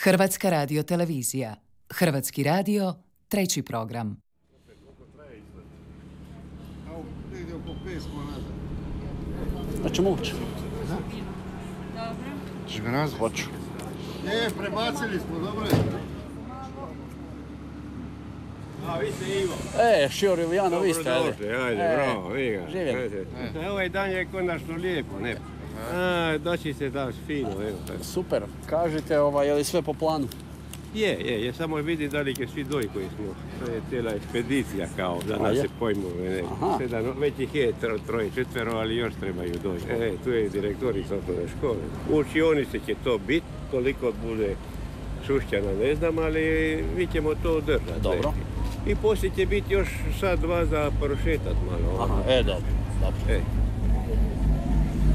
Hrvatska radiotelevizija. Hrvatski radio, treći program. Hoćemo ući? Dobro. Češ ga nazvat? Hoću. Prebacili smo, dobro je. A, vi ste Ivo. Šio Rilijano, vi ste, ajde. Ajde, bravo, vi ga. Živjeli. Ovaj dan je konačno lijepo, ne? Doći se daš fino, evo tako. Super. Kažite, je li sve po planu? Je, samo vidi da li je svi doji koji smo. To je cijela ekspedicija kao, da nas se pojmove, ne. Već ih je troje, četvero, ali još trebaju doći. Tu je direktorica osnovne škole. U učionici će to biti, koliko bude Šušćana, ne znam, ali mi ćemo to držati. Dobro. I poslije će biti još sat, dva za prošetat malo. Dobro.